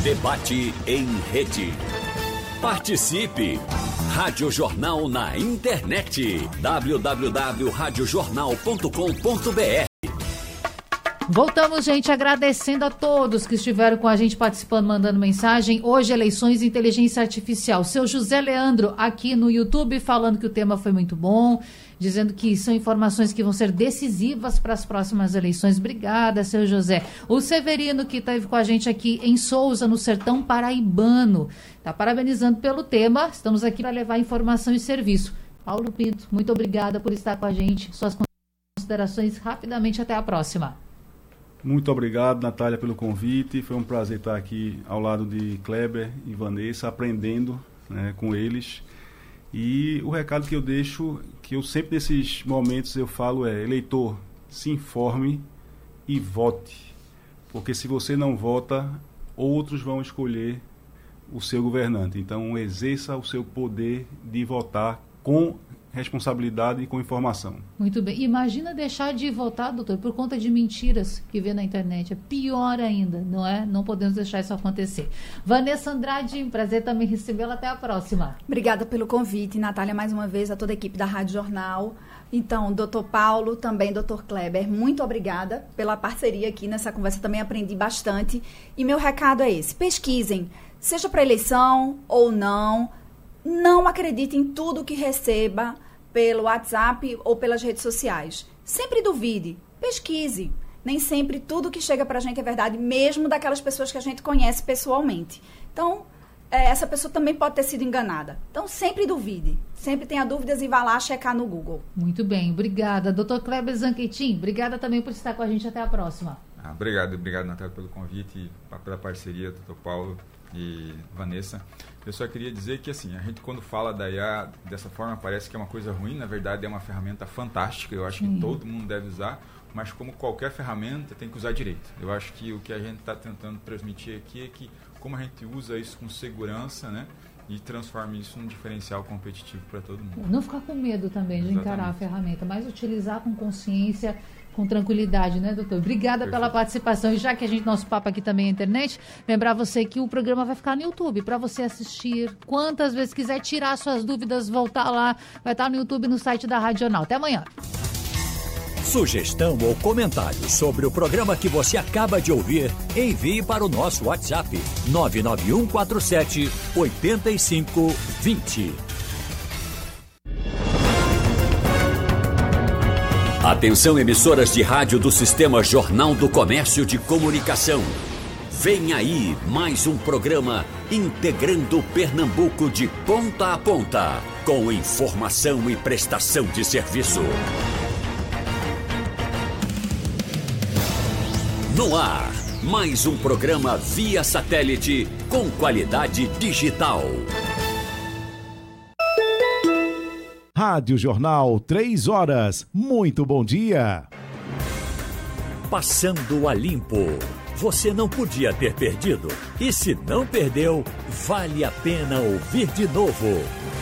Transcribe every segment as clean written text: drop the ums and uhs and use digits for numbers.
Debate em rede. Participe! Rádio Jornal na internet. www.radiojornal.com.br. Voltamos, gente, agradecendo a todos que estiveram com a gente participando, mandando mensagem. Hoje, eleições e inteligência artificial. Seu José Leandro, aqui no YouTube, falando que o tema foi muito bom, dizendo que são informações que vão ser decisivas para as próximas eleições. Obrigada, seu José. O Severino, que esteve com a gente aqui em Souza, no sertão paraibano, está parabenizando pelo tema. Estamos aqui para levar informação e serviço. Paulo Pinto, muito obrigada por estar com a gente. Suas considerações rapidamente, até a próxima. Muito obrigado, Natália, pelo convite. Foi um prazer estar aqui ao lado de Kleber e Vanessa, aprendendo, né, com eles. E o recado que eu deixo, que eu sempre nesses momentos eu falo é: eleitor, se informe e vote. Porque se você não vota, outros vão escolher o seu governante. Então, exerça o seu poder de votar com responsabilidade e com informação. Muito bem. Imagina deixar de votar, doutor, por conta de mentiras que vê na internet. É pior ainda, não é? Não podemos deixar isso acontecer. Vanessa Andrade, prazer também recebê-la. Até a próxima. Obrigada pelo convite, Natália, mais uma vez, a toda a equipe da Rádio Jornal. Então, doutor Paulo, também doutor Kleber, muito obrigada pela parceria aqui nessa conversa. Também aprendi bastante. E meu recado é esse: pesquisem, seja para eleição ou não. Não acredite em tudo que receba pelo WhatsApp ou pelas redes sociais. Sempre duvide, pesquise. Nem sempre tudo que chega pra gente é verdade, mesmo daquelas pessoas que a gente conhece pessoalmente. Então, essa pessoa também pode ter sido enganada. Então, sempre duvide. Sempre tenha dúvidas e vá lá checar no Google. Muito bem, obrigada. Dr. Kleber Zanquetin, obrigada também por estar com a gente. Até a próxima. Obrigado, Natália, pelo convite, pela parceria, Dr. Paulo e Vanessa. Eu só queria dizer que, assim, a gente quando fala da IA dessa forma parece que é uma coisa ruim. Na verdade, é uma ferramenta fantástica. Eu acho que todo mundo deve usar, mas como qualquer ferramenta, tem que usar direito. Eu acho que o que a gente está tentando transmitir aqui é que como a gente usa isso com segurança, né, e transforma isso num diferencial competitivo para todo mundo. Não ficar com medo também de encarar a ferramenta, mas utilizar com consciência, com tranquilidade, né, doutor? Obrigada Perfeito. Pela participação. E já que nosso papo aqui também é internet, lembrar você que o programa vai ficar no YouTube para você assistir quantas vezes quiser, tirar suas dúvidas, voltar lá, vai estar no YouTube, no site da Rádio Jornal. Até amanhã. Sugestão ou comentário sobre o programa que você acaba de ouvir, envie para o nosso WhatsApp 99147 8520. Atenção, emissoras de rádio do Sistema Jornal do Comércio de Comunicação. Vem aí mais um programa integrando Pernambuco de ponta a ponta, com informação e prestação de serviço. No ar, mais um programa via satélite com qualidade digital. Rádio Jornal, 3 horas. Muito bom dia. Passando a limpo. Você não podia ter perdido. E se não perdeu, vale a pena ouvir de novo.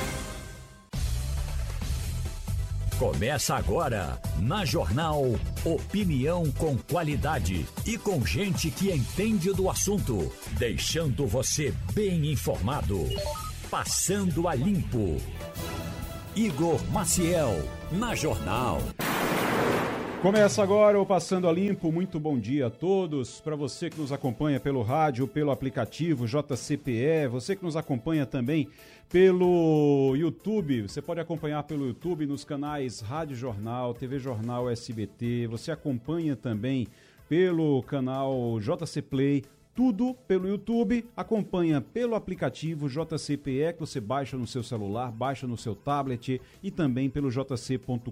Começa agora, na Jornal, opinião com qualidade e com gente que entende do assunto, deixando você bem informado. Passando a limpo. Igor Maciel, na Jornal. Começa agora o Passando a Limpo. Muito bom dia a todos. Para você que nos acompanha pelo rádio, pelo aplicativo JCPE, você que nos acompanha também pelo YouTube, você pode acompanhar pelo YouTube nos canais Rádio Jornal, TV Jornal SBT, você acompanha também pelo canal JC Play, tudo pelo YouTube, acompanha pelo aplicativo JCPE, que você baixa no seu celular, baixa no seu tablet e também pelo jc.com.br.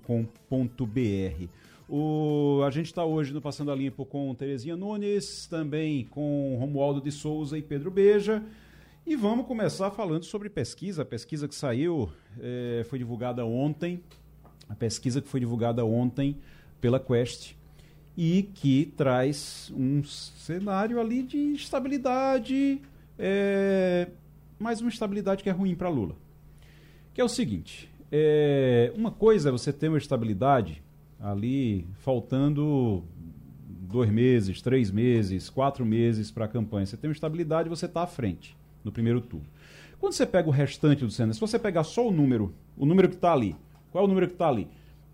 A gente está hoje no Passando a Limpo com Terezinha Nunes, também com Romualdo de Souza e Pedro Beja. E vamos começar falando sobre pesquisa. A pesquisa que saiu, foi divulgada ontem. A pesquisa que foi divulgada ontem pela Quest e que traz um cenário ali de estabilidade, mas uma estabilidade que é ruim para Lula. Que é o seguinte, uma coisa é você ter uma estabilidade ali faltando 2 meses, 3 meses, 4 meses para a campanha. Você tem uma estabilidade e você está à frente no primeiro turno. Quando você pega o restante do Senado, se você pegar só o número que está ali, qual é o número que está ali?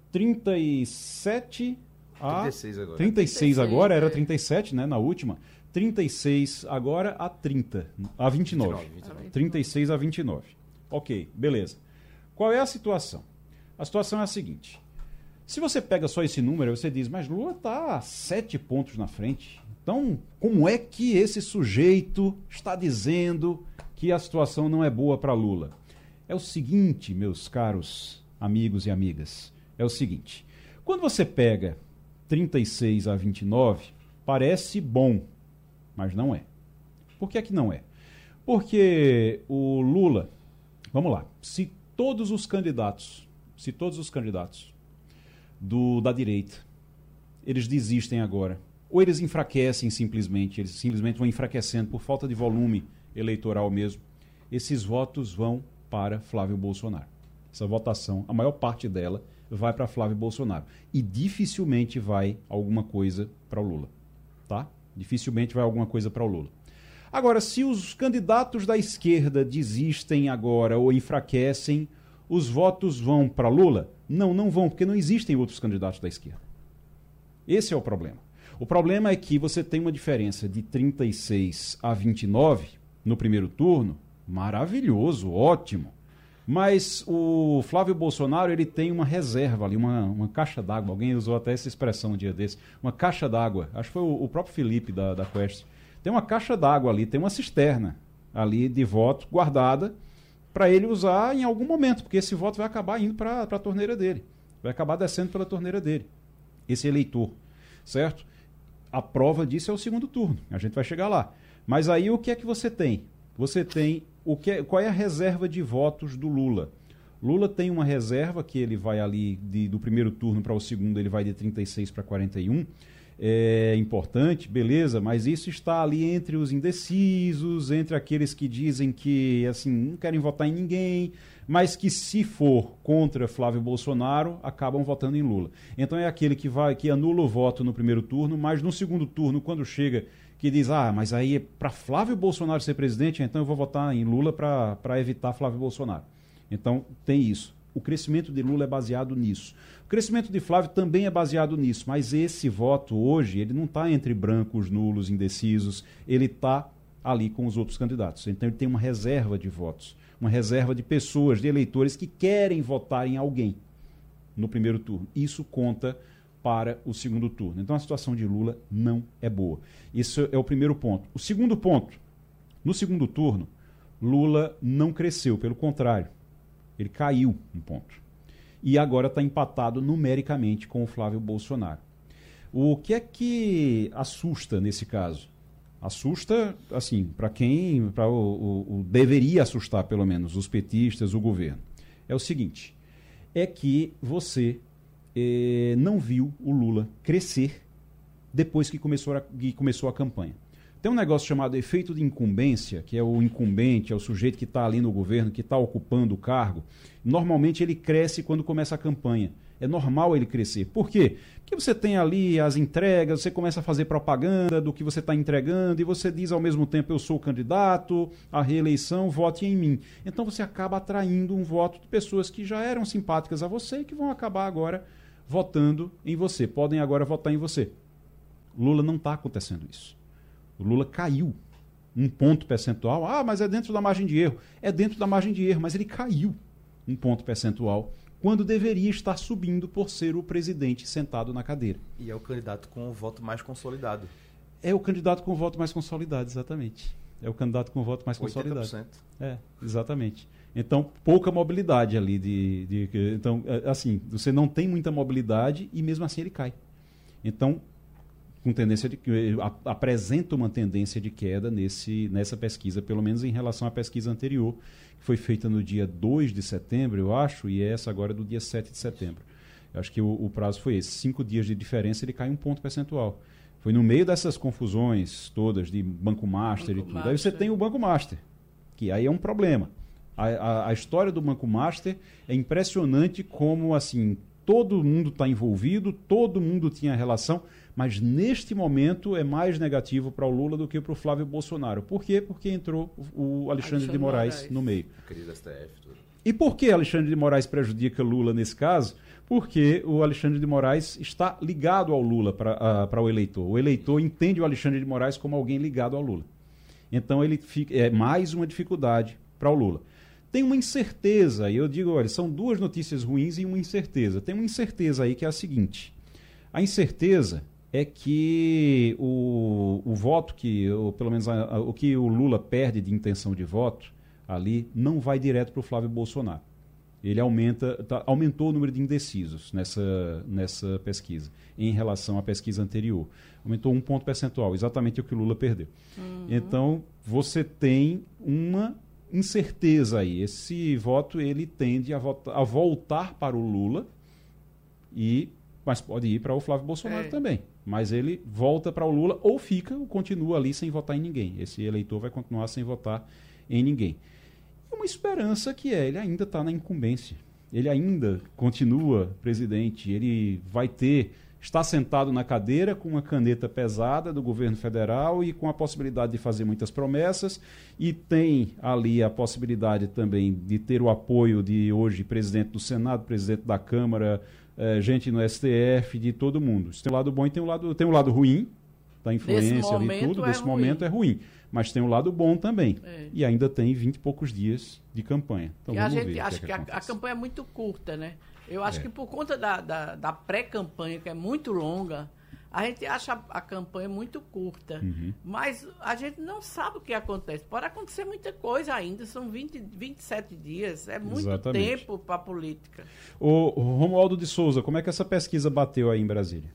37 a... 36 agora. 36 agora, era 37, né, na última. 36 agora a 30, a 29. 36 a 29. Ok, beleza. Qual é a situação? A situação é a seguinte. Se você pega só esse número, você diz, mas Lula está 7 pontos na frente. Então, como é que esse sujeito está dizendo que a situação não é boa para Lula? É o seguinte, meus caros amigos e amigas, é o seguinte. Quando você pega 36 a 29, parece bom, mas não é. Por que é que não é? Porque o Lula, vamos lá, se todos os candidatos da direita, eles desistem agora, ou eles enfraquecem simplesmente, eles simplesmente vão enfraquecendo por falta de volume eleitoral mesmo, esses votos vão para Flávio Bolsonaro. Essa votação, a maior parte dela, vai para Flávio Bolsonaro. E dificilmente vai alguma coisa para o Lula. Tá? Dificilmente vai alguma coisa para o Lula. Agora, se os candidatos da esquerda desistem agora ou enfraquecem, os votos vão para Lula? Não, não vão, porque não existem outros candidatos da esquerda. Esse é o problema. O problema é que você tem uma diferença de 36 a 29 no primeiro turno, maravilhoso, ótimo. Mas o Flávio Bolsonaro, ele tem uma reserva ali, uma caixa d'água. Alguém usou até essa expressão um dia desse. Uma caixa d'água. Acho que foi o próprio Felipe da Quest. Tem uma caixa d'água ali, tem uma cisterna ali de voto guardada para ele usar em algum momento, porque esse voto vai acabar indo para a torneira dele. Vai acabar descendo pela torneira dele. Esse eleitor, certo? A prova disso é o segundo turno. A gente vai chegar lá. Mas aí o que é que você tem? Você tem qual é a reserva de votos do Lula? Lula tem uma reserva que ele vai ali do primeiro turno para o segundo, ele vai de 36 para 41. É importante, beleza, mas isso está ali entre os indecisos, entre aqueles que dizem que assim não querem votar em ninguém, mas que se for contra Flávio Bolsonaro, acabam votando em Lula. Então é aquele que anula o voto no primeiro turno, mas no segundo turno, quando chega, que diz, mas aí é para Flávio Bolsonaro ser presidente, então eu vou votar em Lula para evitar Flávio Bolsonaro. Então tem isso. O crescimento de Lula é baseado nisso. O crescimento de Flávio também é baseado nisso, mas esse voto hoje, ele não está entre brancos, nulos, indecisos, ele está ali com os outros candidatos. Então ele tem uma reserva de votos, uma reserva de pessoas, de eleitores que querem votar em alguém no primeiro turno. Isso conta para o segundo turno. Então a situação de Lula não é boa. Isso é o primeiro ponto. O segundo ponto, no segundo turno, Lula não cresceu, pelo contrário, ele caiu um ponto. E agora está empatado numericamente com o Flávio Bolsonaro. O que é que assusta nesse caso? Assusta, assim, para quem deveria assustar, pelo menos, os petistas, o governo. É o seguinte, é que você não viu o Lula crescer depois que começou a campanha. Tem um negócio chamado efeito de incumbência, que é o incumbente, é o sujeito que está ali no governo, que está ocupando o cargo. Normalmente ele cresce quando começa a campanha. É normal ele crescer. Por quê? Porque você tem ali as entregas, você começa a fazer propaganda do que você está entregando e você diz ao mesmo tempo, eu sou o candidato à reeleição, vote em mim. Então você acaba atraindo um voto de pessoas que já eram simpáticas a você e que vão acabar agora votando em você. Podem agora votar em você. Lula não está acontecendo isso. O Lula caiu um ponto percentual. Mas é dentro da margem de erro. É dentro da margem de erro, mas ele caiu um ponto percentual quando deveria estar subindo por ser o presidente sentado na cadeira. E é o candidato com o voto mais consolidado. É o candidato com o voto mais consolidado, exatamente. É o candidato com o voto mais 80%. Consolidado. Exatamente. Então, pouca mobilidade ali. Então, assim, você não tem muita mobilidade e mesmo assim ele cai. Então, com tendência apresenta uma tendência de queda nessa pesquisa, pelo menos em relação à pesquisa anterior, que foi feita no dia 2 de setembro, eu acho, e essa agora é do dia 7 de setembro. Eu acho que o prazo foi esse. 5 dias de diferença, ele cai um ponto percentual. Foi no meio dessas confusões todas de Banco Master e tudo. Aí você tem o Banco Master, que aí é um problema. A história do Banco Master é impressionante como, assim, todo mundo está envolvido, todo mundo tinha relação, mas neste momento é mais negativo para o Lula do que para o Flávio Bolsonaro. Por quê? Porque entrou o Alexandre de Moraes no meio. Querido STF, tudo. E por que Alexandre de Moraes prejudica Lula nesse caso? Porque o Alexandre de Moraes está ligado ao Lula para o eleitor. O eleitor entende o Alexandre de Moraes como alguém ligado ao Lula. Então é mais uma dificuldade para o Lula. Tem uma incerteza, e eu digo, olha, são duas notícias ruins e uma incerteza. Tem uma incerteza aí que é a seguinte. A incerteza é que o voto, ou pelo menos o que o Lula perde de intenção de voto ali, não vai direto para o Flávio Bolsonaro. Ele aumentou o número de indecisos nessa pesquisa, em relação à pesquisa anterior. Aumentou 1 ponto percentual, exatamente o que o Lula perdeu. Então, você tem uma incerteza aí. Esse voto, ele tende a voltar para o Lula, mas pode ir para o Flávio Bolsonaro também. Mas ele volta para o Lula ou continua ali sem votar em ninguém. Esse eleitor vai continuar sem votar em ninguém. Uma esperança que ele ainda está na incumbência. Ele ainda continua presidente. Ele está sentado na cadeira com uma caneta pesada do governo federal e com a possibilidade de fazer muitas promessas, e tem ali a possibilidade também de ter o apoio de hoje presidente do Senado, presidente da Câmara, gente no STF, de todo mundo. Isso tem um lado bom e tem um lado ruim, da influência ali tudo. Nesse momento é ruim. Mas tem um lado bom também. E ainda tem 20 e poucos dias de campanha. Então, e a gente acha que a campanha é muito curta, né? Eu acho que por conta da pré-campanha, que é muito longa, a gente acha a campanha muito curta. Mas a gente não sabe o que acontece. Pode acontecer muita coisa ainda. São 27 dias. É muito tempo para a política. O Romualdo de Souza, como é que essa pesquisa bateu aí em Brasília?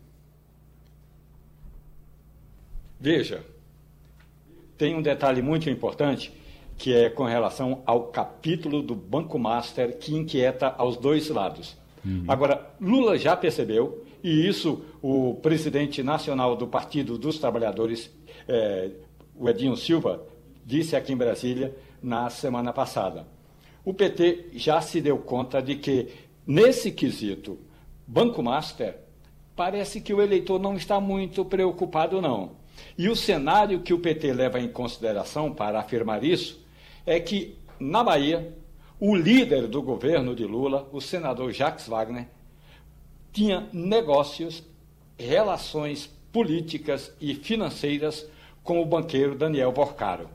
Veja, tem um detalhe muito importante, que é com relação ao capítulo do Banco Master, que inquieta aos dois lados. Agora, Lula já percebeu, e isso o presidente nacional do Partido dos Trabalhadores, o Edinho Silva, disse aqui em Brasília na semana passada. O PT já se deu conta de que, nesse quesito Banco Master, parece que o eleitor não está muito preocupado, não. E o cenário que o PT leva em consideração para afirmar isso é que, na Bahia, o líder do governo de Lula, o senador Jacques Wagner, tinha negócios, relações políticas e financeiras com o banqueiro Daniel Vorcaro.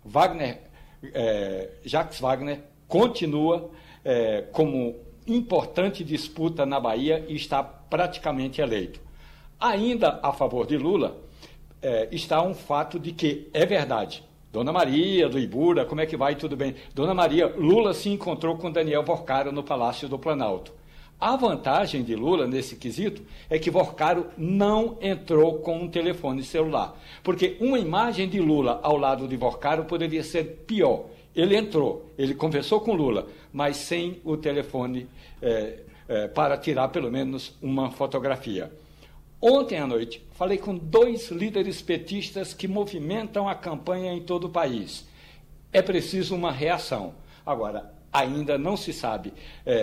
Jacques Wagner continua como importante disputa na Bahia e está praticamente eleito. Ainda a favor de Lula, está um fato de que é verdade. Dona Maria, do Ibura, como é que vai? Tudo bem. Dona Maria, Lula se encontrou com Daniel Vorcaro no Palácio do Planalto. A vantagem de Lula nesse quesito é que Vorcaro não entrou com um telefone celular. Porque uma imagem de Lula ao lado de Vorcaro poderia ser pior. Ele entrou, ele conversou com Lula, mas sem o telefone para tirar pelo menos uma fotografia. Ontem à noite, falei com 2 líderes petistas que movimentam a campanha em todo o país. É preciso uma reação. Agora, ainda não se sabe,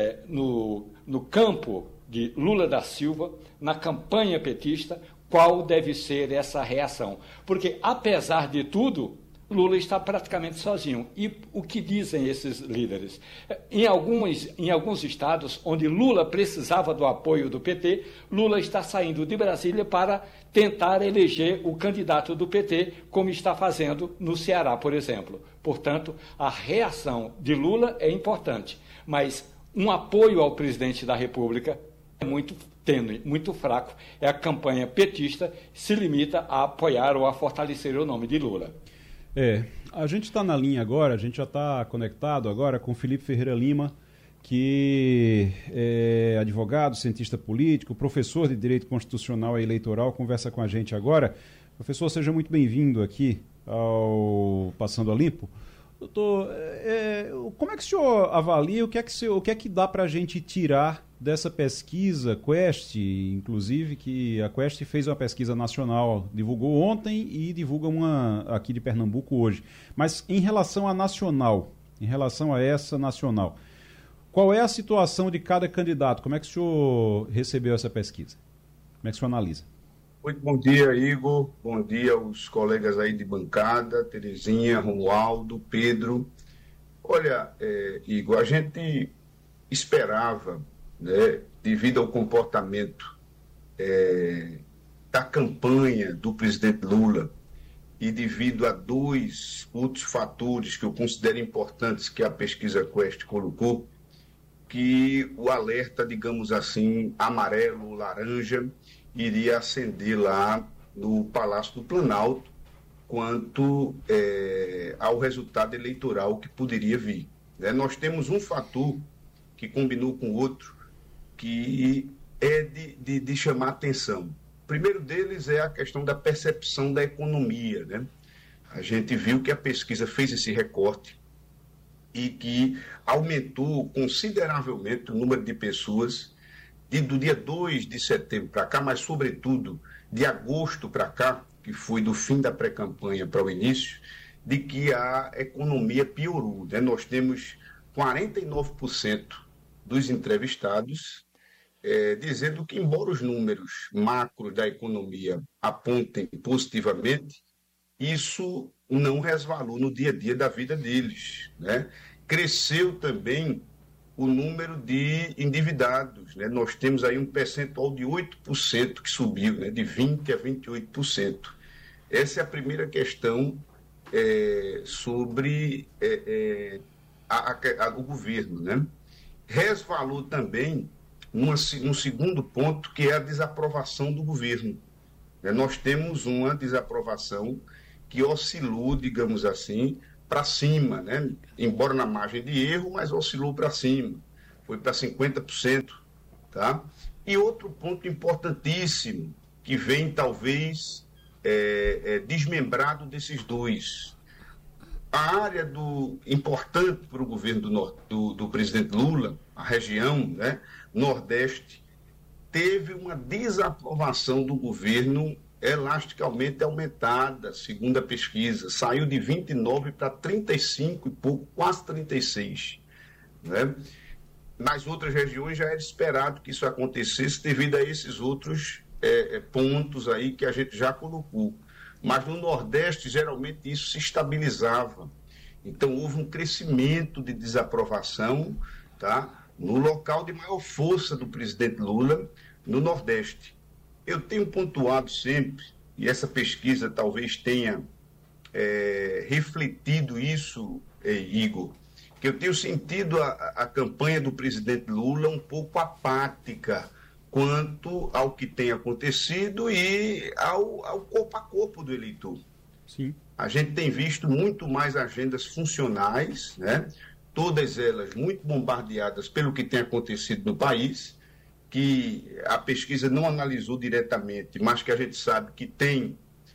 no campo de Lula da Silva, na campanha petista, qual deve ser essa reação. Porque, apesar de tudo, Lula está praticamente sozinho. E o que dizem esses líderes? Em alguns estados onde Lula precisava do apoio do PT, Lula está saindo de Brasília para tentar eleger o candidato do PT, como está fazendo no Ceará, por exemplo. Portanto, a reação de Lula é importante, mas um apoio ao presidente da República é muito tênue, muito fraco. A campanha petista se limita a apoiar ou a fortalecer o nome de Lula. A gente está na linha agora, a gente já está conectado agora com Felipe Ferreira Lima, que é advogado, cientista político, professor de Direito Constitucional e Eleitoral, conversa com a gente agora. Professor, seja muito bem-vindo aqui ao Passando a Limpo. Doutor, como é que o senhor avalia, o que é que dá para a gente tirar dessa pesquisa Quest, inclusive, que a Quest fez uma pesquisa nacional, divulgou ontem e divulga uma aqui de Pernambuco hoje. Mas em relação à nacional, em relação a essa nacional, Qual é a situação de cada candidato? Como é que o senhor recebeu essa pesquisa? Como é que o senhor analisa? Muito bom dia, Igor. Bom dia aos colegas aí de bancada, Terezinha, Romualdo, Pedro. Olha, Igor, a gente esperava, né, devido ao comportamento da campanha do presidente Lula e devido a 2 outros fatores que eu considero importantes que a pesquisa Quest colocou, que o alerta, digamos assim, amarelo, laranja, iria acender lá no Palácio do Planalto quanto ao resultado eleitoral que poderia vir. Né? Nós temos um fator que combinou com o outro, que é de chamar atenção. O primeiro deles é a questão da percepção da economia. Né? A gente viu que a pesquisa fez esse recorte e que aumentou consideravelmente o número de pessoas do dia 2 de setembro para cá, mas, sobretudo, de agosto para cá, que foi do fim da pré-campanha para o início, de que a economia piorou. Né? Nós temos 49% dos entrevistados dizendo que, embora os números macros da economia apontem positivamente, isso não resvalou no dia a dia da vida deles. Né? Cresceu também o número de endividados. Né? Nós temos aí um percentual de 8% que subiu, né? De 20% a 28%. Essa é a primeira questão sobre o governo. Né? Resvalou também um segundo ponto, que é a desaprovação do governo. Né? Nós temos uma desaprovação que oscilou, digamos assim, para cima, né? Embora na margem de erro, mas oscilou para cima, foi para 50%. Tá? E outro ponto importantíssimo, que vem talvez desmembrado desses dois. A área importante para o governo do presidente Lula, a região, né, Nordeste, teve uma desaprovação do governo elasticamente aumentada, segundo a pesquisa. Saiu de 29 para 35 e pouco, quase 36. Né? Nas outras regiões já era esperado que isso acontecesse devido a esses outros pontos aí que a gente já colocou. Mas no Nordeste, geralmente, isso se estabilizava. Então, houve um crescimento de desaprovação, tá? No local de maior força do presidente Lula, no Nordeste. Eu tenho pontuado sempre, e essa pesquisa talvez tenha refletido isso, Igor, que eu tenho sentido a campanha do presidente Lula um pouco apática quanto ao que tem acontecido e ao corpo a corpo do eleitor. Sim. A gente tem visto muito mais agendas funcionais, né? Todas elas muito bombardeadas pelo que tem acontecido no país, que a pesquisa não analisou diretamente, mas que a gente sabe que tem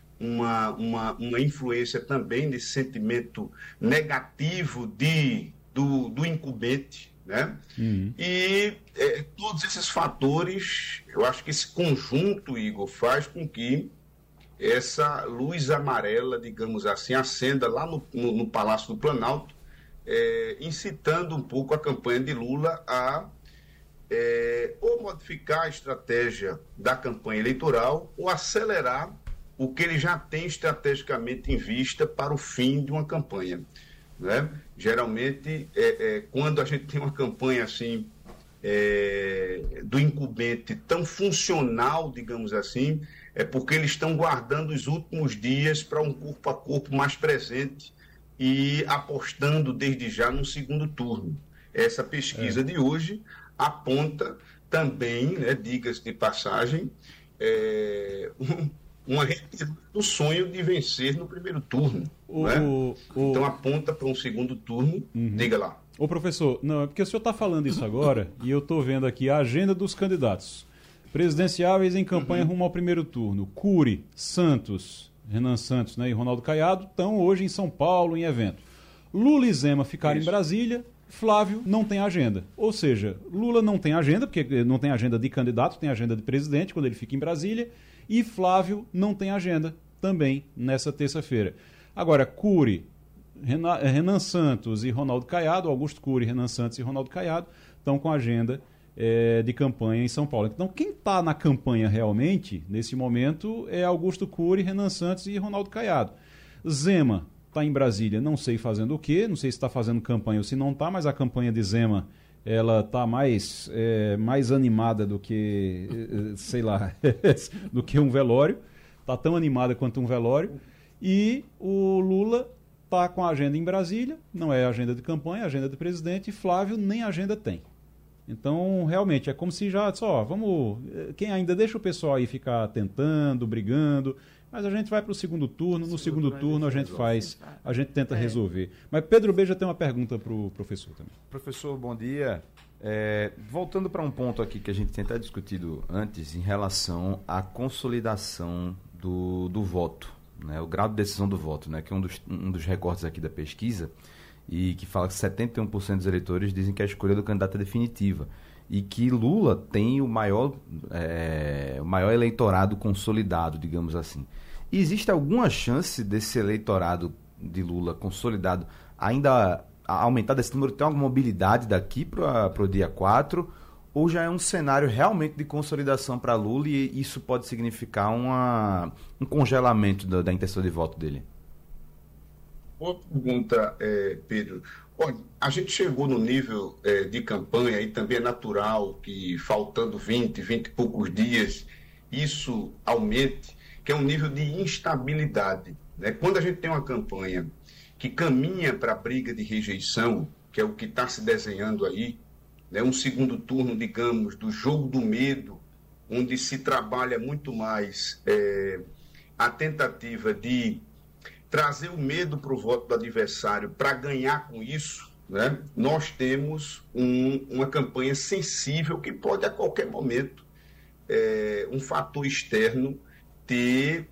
uma influência também nesse sentimento negativo do incumbente, né? Uhum. E todos esses fatores, eu acho que esse conjunto, Igor, faz com que essa luz amarela, digamos assim, acenda lá no Palácio do Planalto, incitando um pouco a campanha de Lula a ou modificar a estratégia da campanha eleitoral ou acelerar o que ele já tem estrategicamente em vista para o fim de uma campanha. Né? Geralmente, quando a gente tem uma campanha assim, do incumbente tão funcional, digamos assim, é porque eles estão guardando os últimos dias para um corpo a corpo mais presente e apostando desde já no segundo turno. Essa pesquisa de hoje aponta também, né, diga-se de passagem, uma retirada do sonho de vencer no primeiro turno. Então aponta para um segundo turno. Uhum. Diga lá. Ô professor, não, é porque o senhor está falando isso agora e eu estou vendo aqui a agenda dos candidatos presidenciáveis em campanha rumo ao primeiro turno. Cury, Santos, Renan Santos, né, e Ronaldo Caiado estão hoje em São Paulo em evento. Lula e Zema ficaram em Brasília. Flávio não tem agenda. Ou seja, Lula não tem agenda, porque não tem agenda de candidato, tem agenda de presidente quando ele fica em Brasília, e Flávio não tem agenda também nessa terça-feira. Agora, Cury, Renan Santos e Ronaldo Caiado, Augusto Cury, Renan Santos e Ronaldo Caiado, estão com agenda de campanha em São Paulo. Então, quem está na campanha realmente, nesse momento, é Augusto Cury, Renan Santos e Ronaldo Caiado. Zema está em Brasília, não sei fazendo o quê, não sei se está fazendo campanha ou se não está, mas a campanha de Zema ela está mais animada do que, sei lá, do que um velório. Está tão animada quanto um velório. E o Lula está com a agenda em Brasília, não é agenda de campanha, é agenda de presidente, e Flávio nem agenda tem. Então, realmente, é como se já, quem ainda deixa o pessoal aí ficar tentando, brigando, mas a gente vai para o segundo turno, no segundo turno a gente tenta resolver. Mas Pedro B já tem uma pergunta para o professor também. Professor, bom dia. Voltando para um ponto aqui que a gente tem até discutido antes, em relação à consolidação do voto, né, o grau de decisão do voto, né, que é um dos recortes aqui da pesquisa, e que fala que 71% dos eleitores dizem que a escolha do candidato é definitiva e que Lula tem o maior eleitorado consolidado, digamos assim. E existe alguma chance desse eleitorado de Lula consolidado ainda aumentar desse número, ter alguma mobilidade daqui para o dia 4, ou já é um cenário realmente de consolidação para Lula e isso pode significar um congelamento da intenção de voto dele? Boa pergunta, Pedro. Olha, a gente chegou no nível de campanha e também é natural que faltando 20 e poucos dias, isso aumente, que é um nível de instabilidade, né? Quando a gente tem uma campanha que caminha para a briga de rejeição, que é o que está se desenhando aí, né? Um segundo turno, digamos, do jogo do medo, onde se trabalha muito mais a tentativa de trazer o medo para o voto do adversário para ganhar com isso, né? Nós temos uma campanha sensível que pode a qualquer momento um fator externo ter,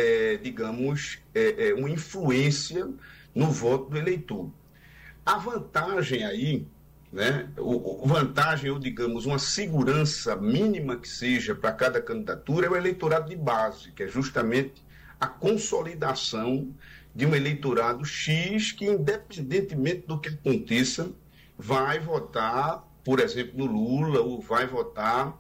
uma influência no voto do eleitor. A vantagem aí, né? Vantagem, ou digamos, uma segurança mínima que seja para cada candidatura é o eleitorado de base, que é justamente a consolidação de um eleitorado X que, independentemente do que aconteça, vai votar, por exemplo, no Lula, ou vai votar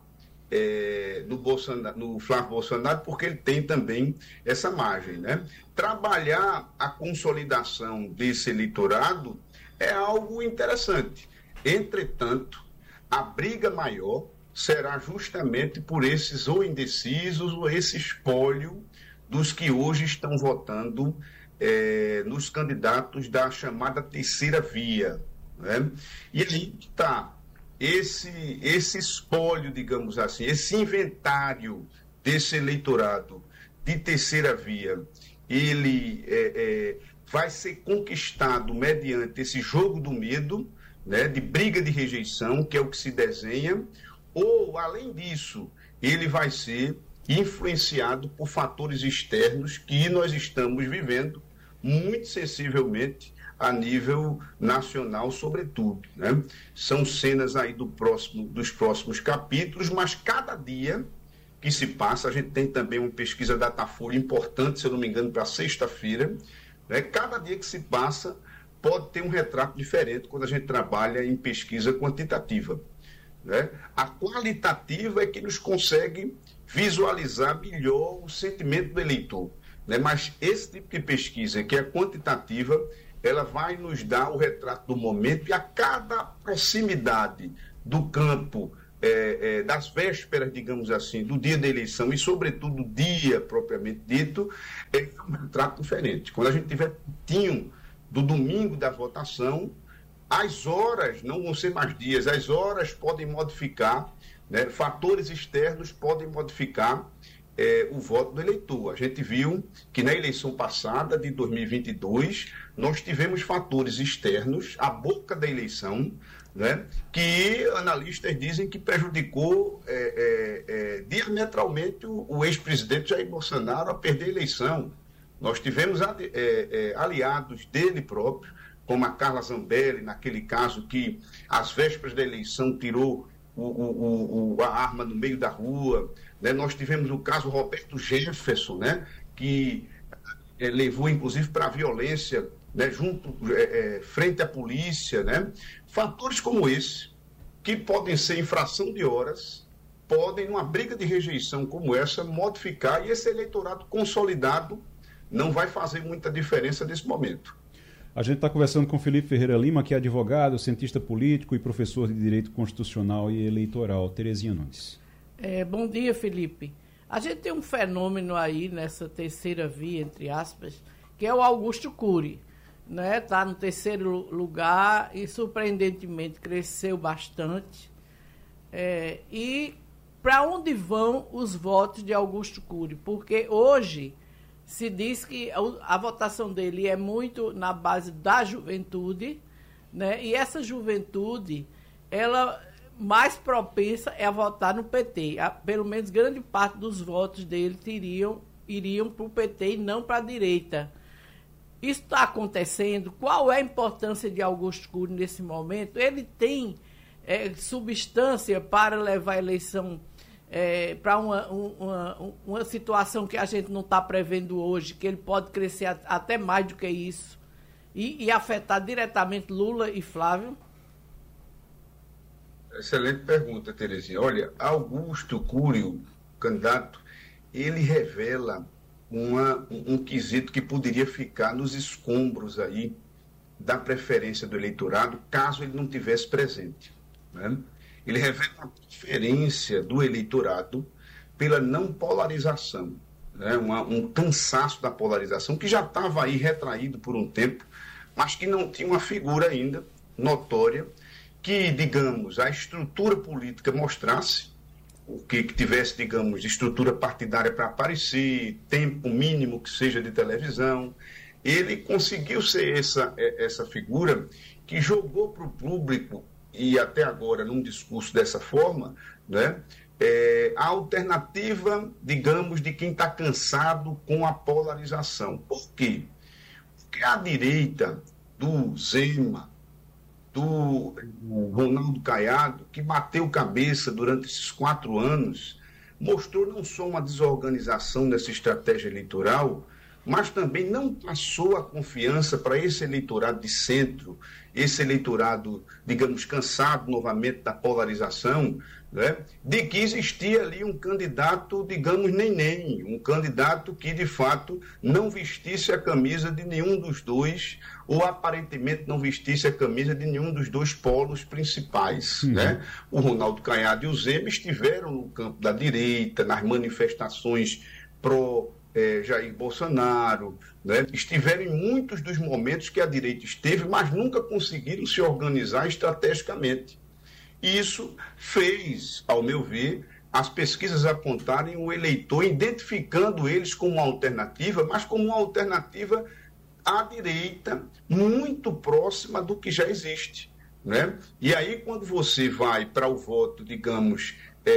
no Flávio Bolsonaro, porque ele tem também essa margem, né? Trabalhar a consolidação desse eleitorado é algo interessante. Entretanto, a briga maior será justamente por esses ou indecisos ou esse espólio dos que hoje estão votando nos candidatos da chamada terceira via, né? E aí está esse espólio, digamos assim, esse inventário desse eleitorado de terceira via, ele vai ser conquistado mediante esse jogo do medo, né, de briga de rejeição, que é o que se desenha, ou, além disso, ele vai ser influenciado por fatores externos que nós estamos vivendo muito sensivelmente a nível nacional, sobretudo, né? São cenas aí dos próximos capítulos, mas cada dia que se passa, a gente tem também uma pesquisa Datafolha importante, se eu não me engano, para sexta-feira, né? Cada dia que se passa pode ter um retrato diferente quando a gente trabalha em pesquisa quantitativa, né? A qualitativa é que nos consegue visualizar melhor o sentimento do eleitor, né? Mas esse tipo de pesquisa, que é quantitativa, ela vai nos dar o retrato do momento e a cada proximidade do campo, das vésperas, digamos assim, do dia da eleição e, sobretudo, do dia propriamente dito, é um retrato diferente. Quando a gente tiver pertinho do domingo da votação, as horas não vão ser mais dias, as horas podem modificar, né? Fatores externos podem modificar o voto do eleitor. A gente viu que na eleição passada, de 2022, nós tivemos fatores externos à boca da eleição, né, que analistas dizem que prejudicou diametralmente o ex-presidente Jair Bolsonaro a perder a eleição. Nós tivemos aliados dele próprio, como a Carla Zambelli, naquele caso que, às vésperas da eleição, tirou a arma no meio da rua, né? Nós tivemos o caso Roberto Jefferson, né, que levou, inclusive, para a violência, né, frente à polícia, né? Fatores como esse, que podem ser em fração de horas, podem, numa briga de rejeição como essa, modificar, e esse eleitorado consolidado não vai fazer muita diferença nesse momento. A gente está conversando com Felipe Ferreira Lima, que é advogado, cientista político e professor de Direito Constitucional e Eleitoral. Terezinha Nunes. Bom dia, Felipe. A gente tem um fenômeno aí nessa terceira via, entre aspas, que é o Augusto Cury. Está no terceiro lugar e, surpreendentemente, cresceu bastante. E para onde vão os votos de Augusto Cury? Porque hoje se diz que a votação dele é muito na base da juventude, né? E essa juventude, ela mais propensa é a votar no PT. Pelo menos grande parte dos votos dele iriam para o PT e não para a direita. Isso está acontecendo? Qual é a importância de Augusto Cury nesse momento? Ele tem substância para levar a eleição para uma situação que a gente não está prevendo hoje, que ele pode crescer até mais do que isso e afetar diretamente Lula e Flávio? Excelente pergunta, Terezinha. Olha, Augusto Cury, o candidato, ele revela um quesito que poderia ficar nos escombros aí da preferência do eleitorado, caso ele não tivesse presente, né? Ele revela a preferência do eleitorado pela não polarização, né? Um cansaço da polarização que já estava aí retraído por um tempo, mas que não tinha uma figura ainda notória que, digamos, a estrutura política mostrasse, o que tivesse, digamos, estrutura partidária para aparecer, tempo mínimo que seja de televisão. Ele conseguiu ser essa figura que jogou para o público, e até agora num discurso dessa forma, né, a alternativa, digamos, de quem está cansado com a polarização. Por quê? Porque a direita do Zema, do Ronaldo Caiado, que bateu cabeça durante esses 4 anos, mostrou não só uma desorganização nessa estratégia eleitoral, mas também não passou a confiança para esse eleitorado de centro, esse eleitorado, digamos, cansado novamente da polarização, né, de que existia ali um candidato, digamos, neném, um candidato que, de fato, não vestisse a camisa de nenhum dos dois, ou aparentemente não vestisse a camisa de nenhum dos dois polos principais, né? O Ronaldo Caiado e o Zema estiveram no campo da direita, nas manifestações Jair Bolsonaro, né? Estiveram em muitos dos momentos que a direita esteve, mas nunca conseguiram se organizar estrategicamente. E isso fez, ao meu ver, as pesquisas apontarem o eleitor, identificando eles como uma alternativa, mas como uma alternativa à direita, muito próxima do que já existe, né? E aí, quando você vai para o voto, digamos,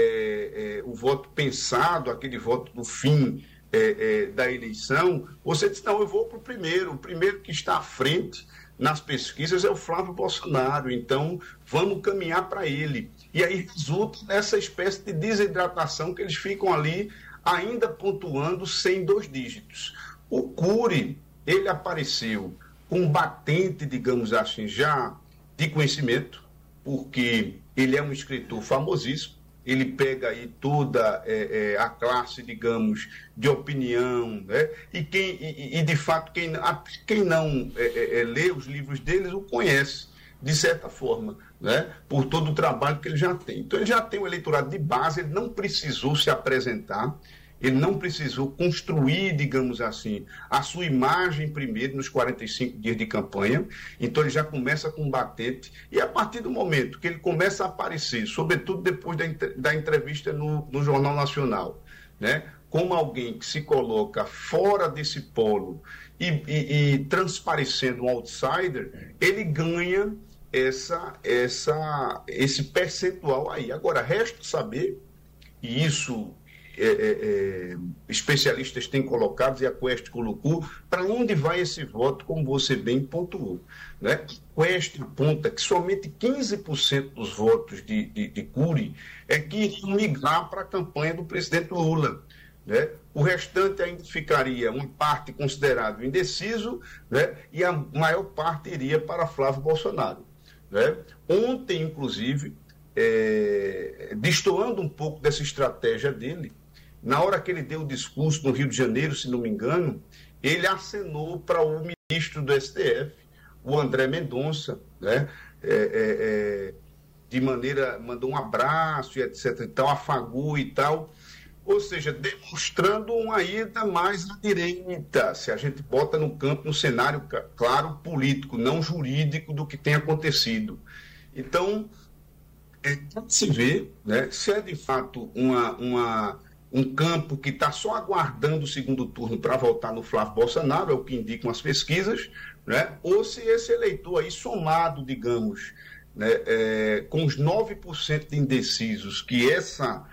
o voto pensado, aquele voto do fim da eleição, você diz, não, eu vou para o primeiro que está à frente nas pesquisas é o Flávio Bolsonaro, então vamos caminhar para ele. E aí resulta nessa espécie de desidratação que eles ficam ali ainda pontuando sem 2 dígitos. O Cury, ele apareceu combatente, digamos assim, já de conhecimento, porque ele é um escritor famosíssimo, ele pega aí toda a classe, digamos, de opinião, né? E de fato, quem não lê os livros deles o conhece, de certa forma, né? Por todo o trabalho que ele já tem. Então, ele já tem um eleitorado de base, ele não precisou se apresentar, ele não precisou construir, digamos assim, a sua imagem primeiro nos 45 dias de campanha. Então ele já começa combatente, e a partir do momento que ele começa a aparecer, sobretudo depois da entrevista no Jornal Nacional, né, como alguém que se coloca fora desse polo e transparecendo um outsider, ele ganha esse percentual aí. Agora, resta saber, e isso especialistas têm colocado, e a Quest colocou, para onde vai esse voto, como você bem pontuou, né? Quest aponta que somente 15% dos votos de Cury que iriam migrar para a campanha do presidente Lula, né? O restante ainda ficaria uma parte considerável indeciso, né? E a maior parte iria para Flávio Bolsonaro, né? Ontem, inclusive, destoando um pouco dessa estratégia dele, na hora que ele deu o discurso no Rio de Janeiro, se não me engano, ele acenou para o ministro do STF, o André Mendonça, né? Mandou um abraço e etc. e tal, afagou e tal. Ou seja, demonstrando uma ida mais à direita, se a gente bota no campo, no cenário, claro, político, não jurídico do que tem acontecido. Então, se vê, né, se é de fato um campo que está só aguardando o segundo turno para votar no Flávio Bolsonaro, é o que indicam as pesquisas, né, ou se esse eleitor aí somado, digamos, né, com os 9% de indecisos que essa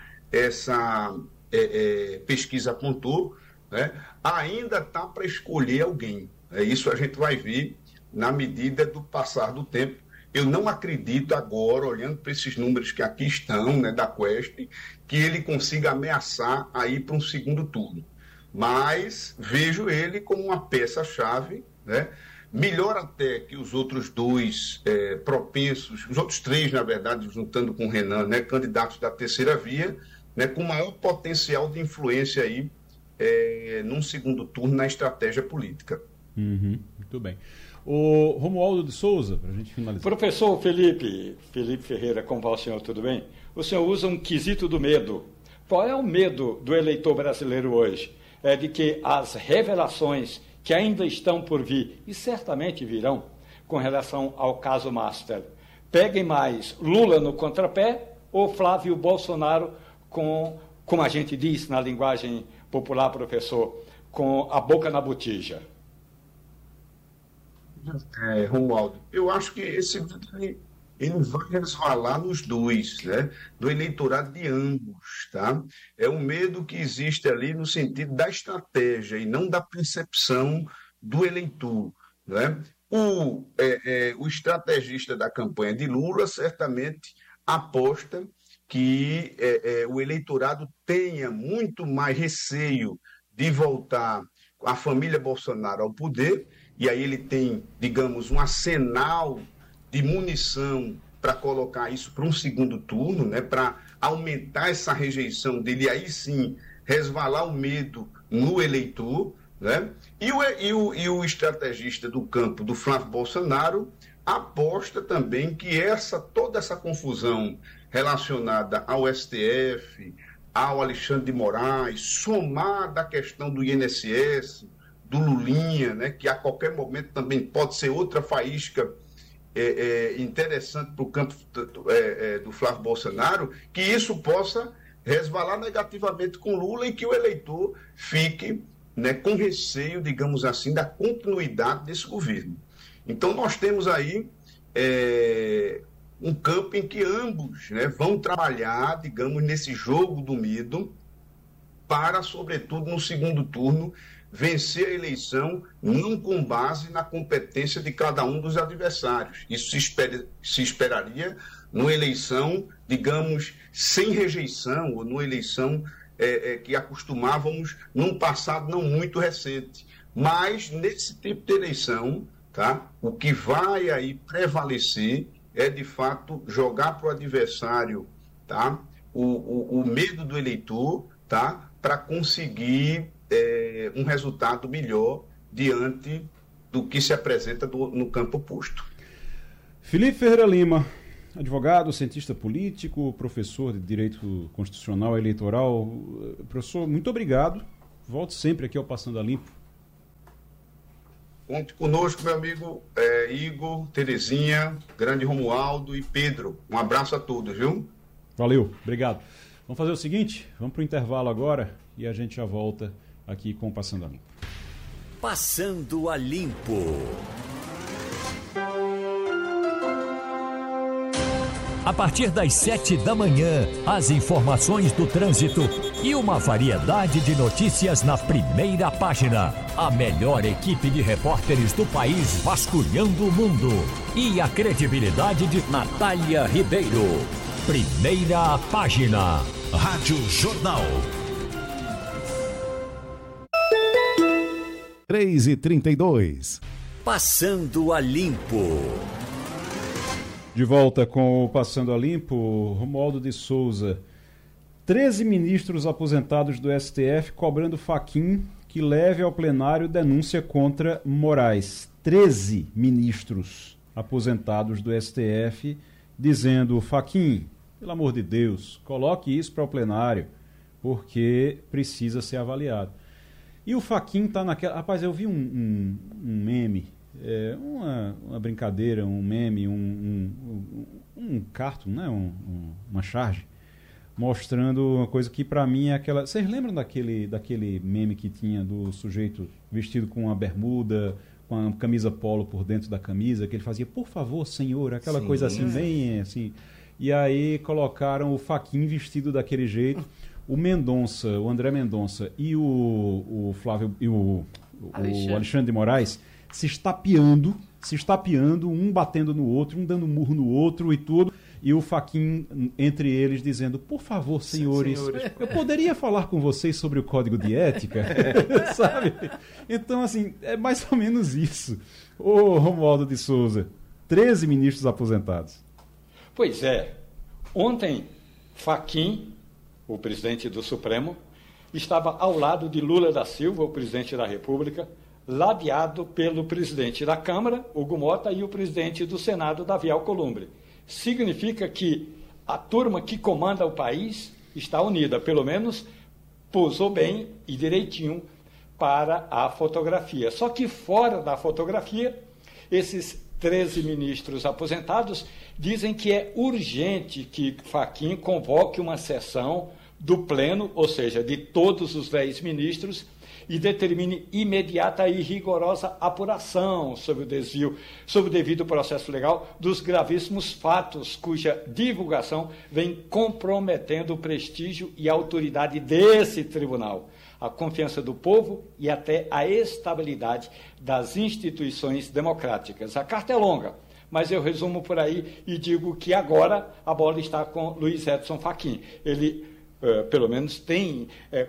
pesquisa apontou, né, ainda está para escolher alguém. Isso a gente vai ver na medida do passar do tempo. Eu não acredito agora, olhando para esses números que aqui estão, né, da Quest, que ele consiga ameaçar a ir para um segundo turno. Mas vejo ele como uma peça-chave, né, melhor até que os outros dois propensos, os outros três, na verdade, juntando com o Renan, né, candidatos da terceira via, né, com maior potencial de influência aí num segundo turno na estratégia política. Muito bem. O Romualdo de Souza, para a gente finalizar. Professor Felipe Ferreira, como vai o senhor, tudo bem? O senhor usa um quesito do medo. Qual é o medo do eleitor brasileiro hoje? É de que as revelações que ainda estão por vir, e certamente virão, com relação ao caso Master, peguem mais Lula no contrapé ou Flávio Bolsonaro como a gente diz na linguagem popular, professor, com a boca na botija? Romualdo, eu acho que ele vai resvalar nos dois, né? Do eleitorado de ambos, tá? É um medo que existe ali no sentido da estratégia e não da percepção do eleitor, né? O estrategista da campanha de Lula certamente aposta que o eleitorado tenha muito mais receio de voltar a família Bolsonaro ao poder, e aí ele tem, digamos, um arsenal de munição para colocar isso para um segundo turno, né, para aumentar essa rejeição dele, e aí sim resvalar o medo no eleitor, né? E o estrategista do campo do Flávio Bolsonaro aposta também que toda essa confusão relacionada ao STF, ao Alexandre de Moraes, somada à questão do INSS, do Lulinha, né, que a qualquer momento também pode ser outra faísca interessante para o campo do Flávio Bolsonaro, que isso possa resvalar negativamente com Lula e que o eleitor fique, né, com receio, digamos assim, da continuidade desse governo. Então nós temos aí um campo em que ambos, né, vão trabalhar, digamos, nesse jogo do medo para, sobretudo, no segundo turno, vencer a eleição não com base na competência de cada um dos adversários. Isso se esperaria numa eleição, digamos, sem rejeição, ou numa eleição que acostumávamos num passado não muito recente. Mas, nesse tipo de eleição, tá, o que vai aí prevalecer é, de fato, jogar para o adversário, tá, o medo do eleitor, tá, para conseguir um resultado melhor diante do que se apresenta no campo oposto. Felipe Ferreira Lima, advogado, cientista político, professor de Direito Constitucional e Eleitoral. Professor, muito obrigado. Volte sempre aqui ao Passando a Limpo. Conte conosco, meu amigo Igor, Terezinha, grande Romualdo e Pedro. Um abraço a todos, viu? Valeu, obrigado. Vamos fazer o seguinte, vamos para o intervalo agora e a gente já volta aqui com o Passando a Limpo. Passando a Limpo. A partir das 7 da manhã, as informações do trânsito e uma variedade de notícias na primeira página. A melhor equipe de repórteres do país vasculhando o mundo. E a credibilidade de Natália Ribeiro. Primeira página. Rádio Jornal. 3h32. Passando a Limpo. De volta com o Passando a Limpo, Romualdo de Souza. 13 ministros aposentados do STF cobrando Fachin que leve ao plenário denúncia contra Moraes. 13 ministros aposentados do STF dizendo: Fachin, pelo amor de Deus, coloque isso para o plenário, porque precisa ser avaliado. E o Fachin está naquela... Rapaz, eu vi um meme, uma brincadeira, um meme, um cartoon, né? Uma charge, mostrando uma coisa que para mim é aquela... Vocês lembram daquele meme que tinha do sujeito vestido com uma bermuda, com a camisa polo por dentro da camisa, que ele fazia, por favor, senhor, aquela coisa assim, bem assim... E aí colocaram o Fachin vestido daquele jeito. O Mendonça, o André Mendonça e o Flávio e o Alexandre de Moraes se estapeando, um batendo no outro, um dando murro no outro e tudo. E o Fachin entre eles dizendo: por favor, senhores, eu poderia falar com vocês sobre o código de ética? Sabe? Então, assim, é mais ou menos isso. Ô, Romualdo de Souza, 13 ministros aposentados. Pois é. Ontem, Fachin, o presidente do Supremo, estava ao lado de Lula da Silva, o presidente da República, ladeado pelo presidente da Câmara, Hugo Mota, e o presidente do Senado, Davi Alcolumbre. Significa que a turma que comanda o país está unida, pelo menos posou bem e direitinho para a fotografia. Só que fora da fotografia, esses 13 ministros aposentados dizem que é urgente que Fachin convoque uma sessão do Pleno, ou seja, de todos os 10 ministros, e determine imediata e rigorosa apuração sobre o desvio, sobre o devido processo legal dos gravíssimos fatos cuja divulgação vem comprometendo o prestígio e a autoridade desse tribunal, a confiança do povo e até a estabilidade das instituições democráticas. A carta é longa, mas eu resumo por aí e digo que agora a bola está com Luiz Edson Fachin. Ele pelo menos tem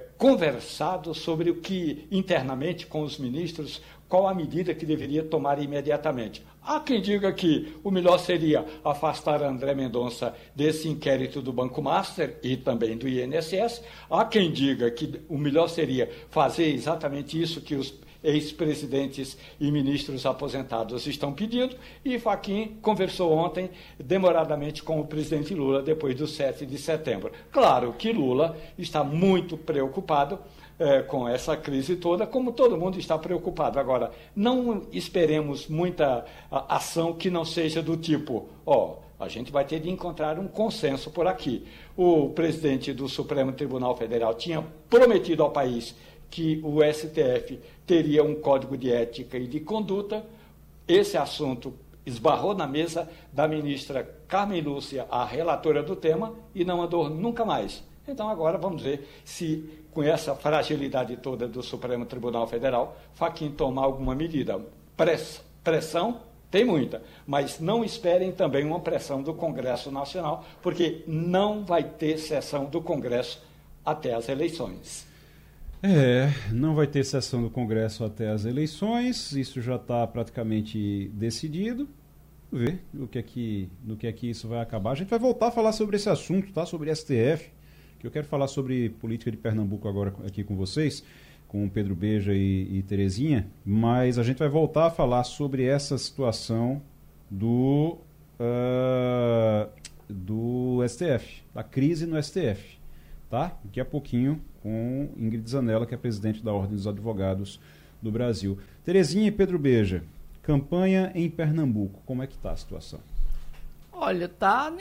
conversado sobre o que internamente com os ministros, qual a medida que deveria tomar imediatamente. Há quem diga que o melhor seria afastar André Mendonça desse inquérito do Banco Master e também do INSS. Há quem diga que o melhor seria fazer exatamente isso que os ex-presidentes e ministros aposentados estão pedindo, e Fachin conversou ontem demoradamente com o presidente Lula depois do 7 de setembro. Claro que Lula está muito preocupado com essa crise toda, como todo mundo está preocupado. Agora, não esperemos muita ação que não seja do tipo, a gente vai ter de encontrar um consenso por aqui. O presidente do Supremo Tribunal Federal tinha prometido ao país que o STF teria um código de ética e de conduta. Esse assunto esbarrou na mesa da ministra Carmen Lúcia, a relatora do tema, e não andou nunca mais. Então agora vamos ver se, com essa fragilidade toda do Supremo Tribunal Federal, Fachin toma alguma medida. Pressão tem muita, mas não esperem também uma pressão do Congresso Nacional, porque não vai ter sessão do Congresso até as eleições. Não vai ter sessão do Congresso até as eleições, isso já está praticamente decidido. Vamos ver no que é que isso vai acabar. A gente vai voltar a falar sobre esse assunto, tá? Sobre STF, que eu quero falar sobre política de Pernambuco agora aqui com vocês, com Pedro Beja e Terezinha, mas a gente vai voltar a falar sobre essa situação do STF, da crise no STF, tá? Daqui a pouquinho com Ingrid Zanella, que é presidente da Ordem dos Advogados do Brasil. Terezinha e Pedro Beja, campanha em Pernambuco, como é que está a situação? Olha, tá